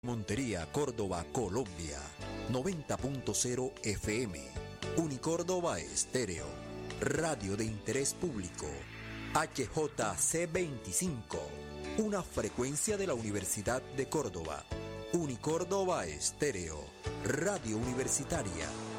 Montería, Córdoba, Colombia. 90.0 FM. Unicórdoba Estéreo. Radio de interés público. HJC25. Una frecuencia de la Universidad de Córdoba. Unicórdoba Estéreo. Radio Universitaria.